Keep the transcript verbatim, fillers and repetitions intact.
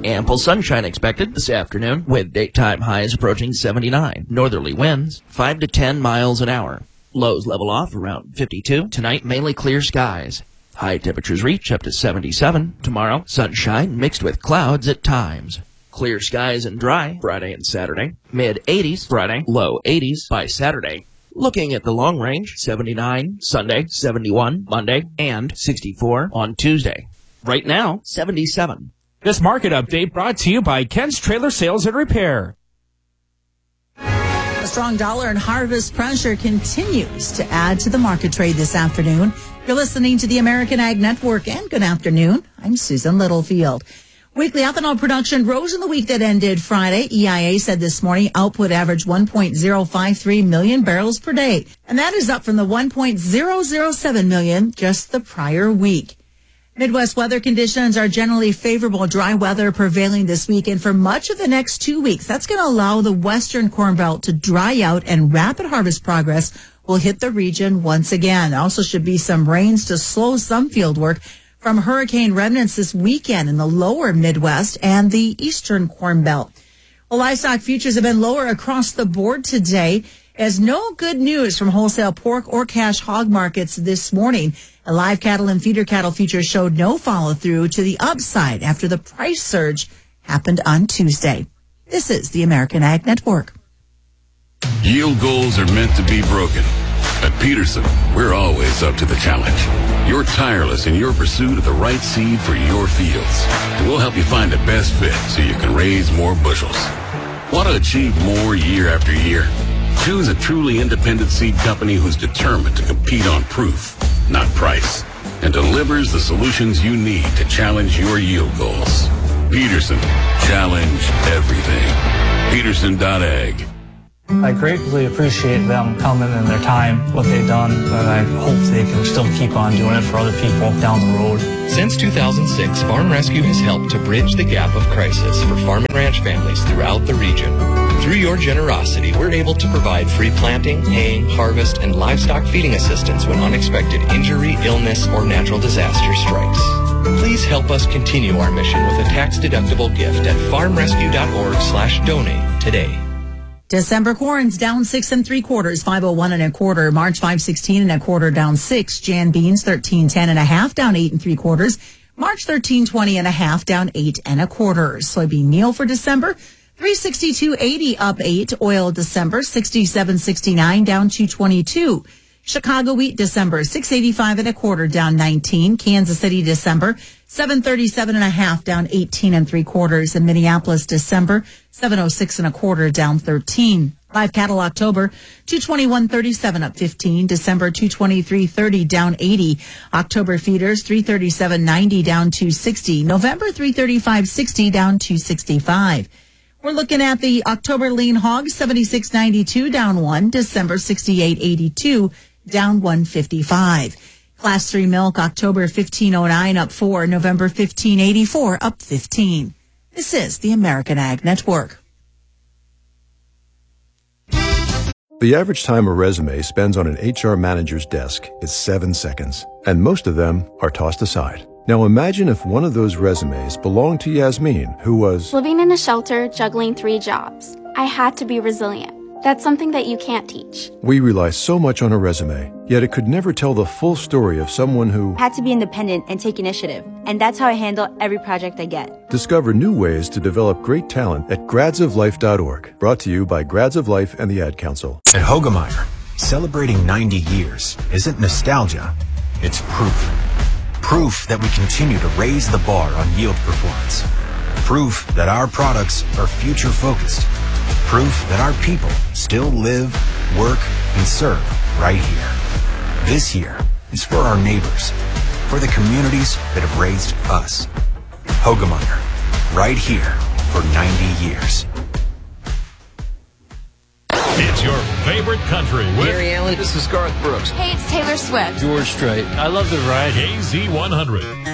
Ample sunshine expected this afternoon, with daytime highs approaching seventy-nine. Northerly winds, five to ten miles an hour. Lows level off around fifty-two. Tonight, mainly clear skies. High temperatures reach up to seventy-seven. Tomorrow, sunshine mixed with clouds at times. Clear skies and dry Friday and Saturday. mid eighties Friday, low eighties by Saturday. Looking at the long range, seventy-nine Sunday, seventy-one Monday, and sixty-four on Tuesday. Right now, seventy-seven. This market update brought to you by Ken's Trailer Sales and Repair. A strong dollar and harvest pressure continues to add to the market trade this afternoon. You're listening to the American Ag Network, and good afternoon. I'm Susan Littlefield. Weekly ethanol production rose in the week that ended Friday. E I A said this morning output averaged one point zero five three million barrels per day, and that is up from the one point zero zero seven million just the prior week. Midwest weather conditions are generally favorable. Dry weather prevailing this week and for much of the next two weeks. That's going to allow the western Corn Belt to dry out, and rapid harvest progress will hit the region once again. There also should be some rains to slow some field work from hurricane remnants this weekend in the lower Midwest and the eastern Corn Belt. Well, livestock futures have been lower across the board today, as no good news from wholesale pork or cash hog markets this morning. A live cattle and feeder cattle futures showed no follow-through to the upside after the price surge happened on Tuesday. This is the American Ag Network. Yield goals are meant to be broken. At Peterson, we're always up to the challenge. You're tireless in your pursuit of the right seed for your fields. And we'll help you find the best fit so you can raise more bushels. Want to achieve more year after year? Choose a truly independent seed company who's determined to compete on proof, not price, and delivers the solutions you need to challenge your yield goals. Peterson, challenge everything. Peterson dot ag. I greatly appreciate them coming and their time, what they've done, and I hope they can still keep on doing it for other people down the road. Since two thousand six, Farm Rescue has helped to bridge the gap of crisis for farm and ranch families throughout the region. Through your generosity, we're able to provide free planting, haying, harvest, and livestock feeding assistance when unexpected injury, illness, or natural disaster strikes. Please help us continue our mission with a tax-deductible gift at farm rescue dot org slash donate today. December corn's down six and three quarters, five oh one and a quarter. March five sixteen and a quarter, down six. Jan beans thirteen ten and a half, down eight and three quarters. March thirteen twenty and a half, down eight and a quarter. Soybean meal for December, three sixty-two eighty, up eight. Oil December sixty-seven sixty-nine, down two twenty-two. Chicago wheat December six eighty-five and a quarter, down nineteen. Kansas City December seven thirty-seven and a half, down eighteen and three quarters. And Minneapolis December seven oh six and a quarter, down thirteen. Live cattle October two twenty-one thirty-seven, up fifteen. December two twenty-three thirty, down eighty. October feeders three thirty-seven ninety, down two sixty. November three thirty-five sixty, down two sixty-five. We're looking at the October lean hog seventy-six ninety-two, down one. December sixty-eight eighty-two, down one fifty-five. Class three milk October fifteen oh nine, up four. November fifteen eighty-four, up fifteen. This is the American Ag Network. The average time a resume spends on an H R manager's desk is seven seconds, and most of them are tossed aside. Now imagine if one of those resumes belonged to Yasmin, who was living in a shelter, juggling three jobs. I had to be resilient. That's something that you can't teach. We rely so much on a resume, yet it could never tell the full story of someone who had to be independent and take initiative. And that's how I handle every project I get. Discover new ways to develop great talent at grads of life dot org. Brought to you by Grads of Life and the Ad Council. At Hoegemeyer, celebrating ninety years isn't nostalgia, it's proof. Proof that we continue to raise the bar on yield performance. Proof that our products are future-focused. Proof that our people still live, work, and serve right here. This year is for our neighbors, for the communities that have raised us. Hoegemeyer, right here for ninety years. It's your favorite country with Gary Allen. This is Garth Brooks. Hey, it's Taylor Swift. George Strait. I love the ride. K Z one hundred.